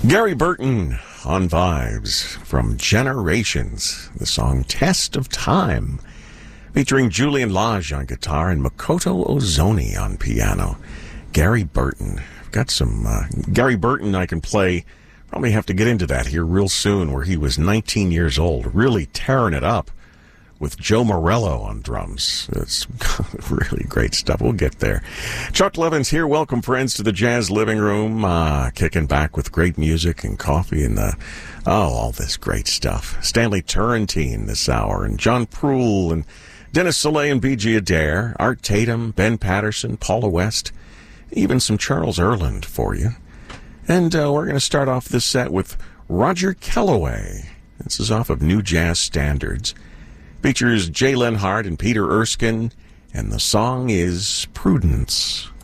Gary Burton on Vibes from Generations, the song Test of Time, featuring Julian Lage on guitar and Makoto Ozoni on piano. Gary Burton. I've got some Gary Burton I can play. Probably have to get into that here real soon, where he was 19 years old, really tearing it up with Joe Morello on drums. It's really great stuff. We'll get there. Chuck Levins here. Welcome, friends, to the Jazz Living Room. Kicking back with great music and coffee and all this great stuff. Stanley Turrentine this hour, and John Proulx, and Dennis Soleil and B.G. Adair, Art Tatum, Ben Patterson, Paula West, even some Charles Earland for you. And we're going to start off this set with Roger Kellaway. This is off of New Jazz Standards. Features Jay Lenhart and Peter Erskine, and the song is Prudence.